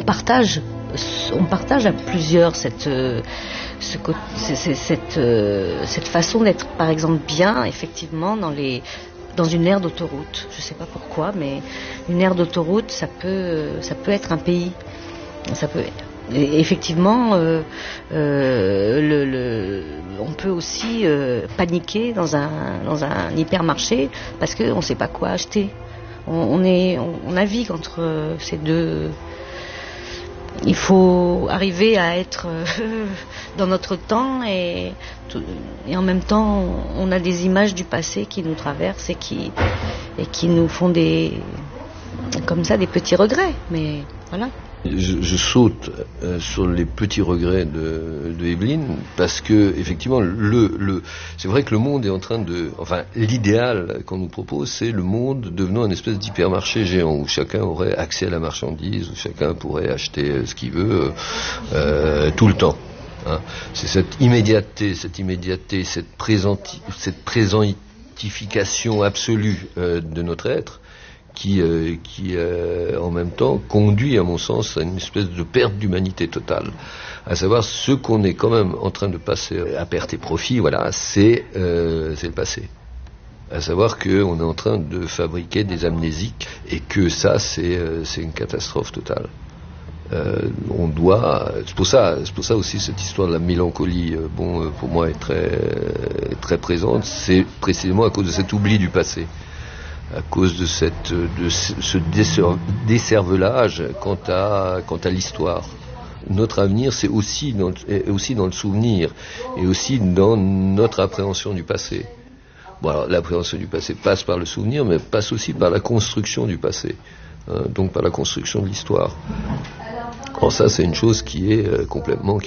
partage à plusieurs cette façon d'être, par exemple, bien, effectivement, dans une aire d'autoroute. Je ne sais pas pourquoi, mais une aire d'autoroute, ça peut être un pays. Ça peut. Et effectivement, on peut aussi paniquer dans un hypermarché parce qu'on ne sait pas quoi acheter. On navigue entre ces deux. Il faut arriver à être dans notre temps et en même temps on a des images du passé qui nous traversent et qui nous font comme ça des petits regrets, mais voilà. Je saute sur les petits regrets de Evelyne parce que effectivement c'est vrai que le monde est en train l'idéal qu'on nous propose, c'est le monde devenant une espèce d'hypermarché géant où chacun aurait accès à la marchandise, où chacun pourrait acheter ce qu'il veut tout le temps. Hein. C'est cette immédiateté, cette présentification absolue de notre être qui en même temps conduit à mon sens à une espèce de perte d'humanité totale, à savoir ce qu'on est quand même en train de passer à perte et profit, voilà, c'est le passé, à savoir qu'on est en train de fabriquer des amnésiques et que ça c'est une catastrophe totale. On doit, c'est pour ça aussi cette histoire de la mélancolie pour moi est très très présente, c'est précisément à cause de cet oubli du passé, à cause de ce décervelage quant à l'histoire. Notre avenir, c'est aussi dans le souvenir et aussi dans notre appréhension du passé. Bon, alors l'appréhension du passé passe par le souvenir, mais passe aussi par la construction du passé, hein, donc par la construction de l'histoire. Alors ça, c'est une chose qui est complètement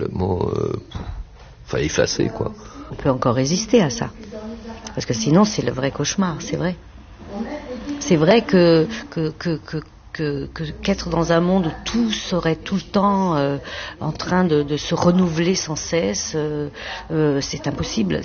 effacée, quoi. On peut encore résister à ça, parce que sinon c'est le vrai cauchemar, c'est vrai. C'est vrai qu'être dans un monde où tout serait tout le temps en train de se renouveler sans cesse, c'est impossible.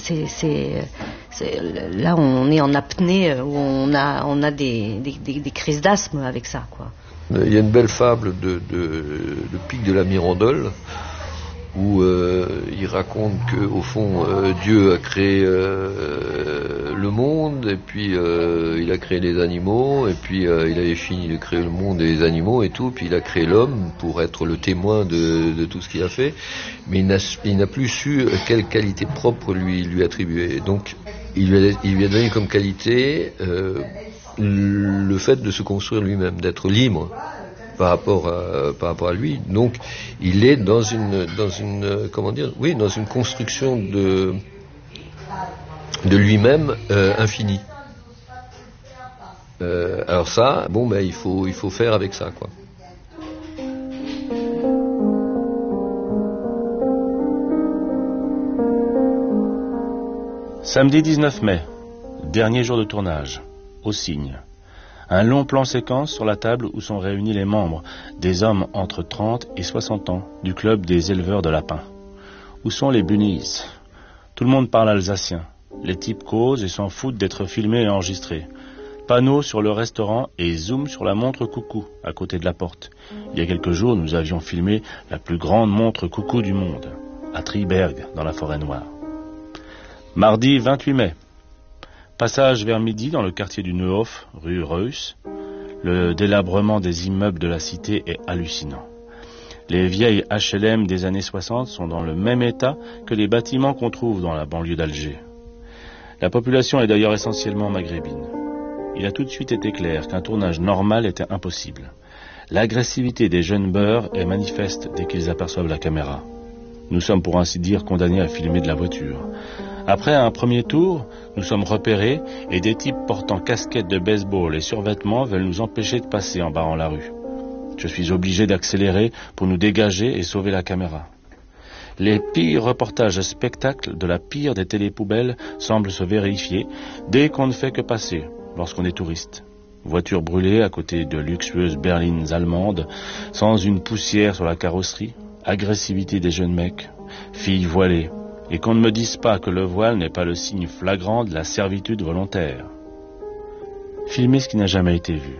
Là, on est en apnée, où on a des crises d'asthme avec ça, quoi. Il y a une belle fable de Pic de la Mirandole où il raconte que au fond Dieu a créé le monde et puis il a créé les animaux et puis il avait fini de créer le monde et les animaux et tout, puis il a créé l'homme pour être le témoin de tout ce qu'il a fait, mais il n'a plus su quelle qualité propre lui attribuer. Donc il lui a donné comme qualité le fait de se construire lui-même, d'être libre par rapport à lui. Donc il est dans une construction de lui-même infinie. Alors ça, il faut faire avec ça, quoi. Samedi 19 mai, dernier jour de tournage, au Cygne. Un long plan séquence sur la table où sont réunis les membres, des hommes entre 30 et 60 ans, du club des éleveurs de lapins. Où sont les bunnies? Tout le monde parle alsacien. Les types causent et s'en foutent d'être filmés et enregistrés. Panneau sur le restaurant et zoom sur la montre coucou, à côté de la porte. Il y a quelques jours, nous avions filmé la plus grande montre coucou du monde, à Triberg, dans la forêt noire. Mardi 28 mai. Passage vers midi dans le quartier du Neuhof, rue Reuss. Le délabrement des immeubles de la cité est hallucinant. Les vieilles HLM des années 60 sont dans le même état que les bâtiments qu'on trouve dans la banlieue d'Alger. La population est d'ailleurs essentiellement maghrébine. Il a tout de suite été clair qu'un tournage normal était impossible. L'agressivité des jeunes beurs est manifeste dès qu'ils aperçoivent la caméra. Nous sommes pour ainsi dire condamnés à filmer de la voiture. Après un premier tour, nous sommes repérés et des types portant casquettes de baseball et survêtements veulent nous empêcher de passer en barrant la rue. Je suis obligé d'accélérer pour nous dégager et sauver la caméra. Les pires reportages spectacles de la pire des télépoubelles semblent se vérifier dès qu'on ne fait que passer, lorsqu'on est touriste. Voitures brûlées à côté de luxueuses berlines allemandes, sans une poussière sur la carrosserie, agressivité des jeunes mecs, filles voilées. Et qu'on ne me dise pas que le voile n'est pas le signe flagrant de la servitude volontaire. Filmer ce qui n'a jamais été vu.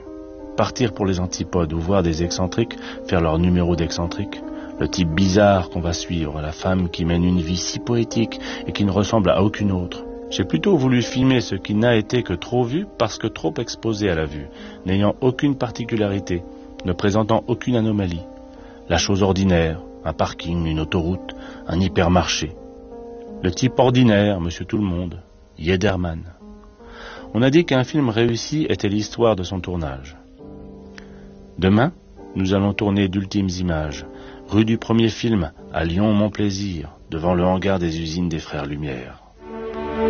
Partir pour les antipodes ou voir des excentriques faire leur numéro d'excentrique. Le type bizarre qu'on va suivre, la femme qui mène une vie si poétique et qui ne ressemble à aucune autre. J'ai plutôt voulu filmer ce qui n'a été que trop vu parce que trop exposé à la vue, n'ayant aucune particularité, ne présentant aucune anomalie. La chose ordinaire, un parking, une autoroute, un hypermarché. Le type ordinaire, monsieur tout le monde, Jedermann. On a dit qu'un film réussi était l'histoire de son tournage. Demain, nous allons tourner d'ultimes images, rue du premier film, à Lyon-Montplaisir, devant le hangar des usines des Frères Lumière.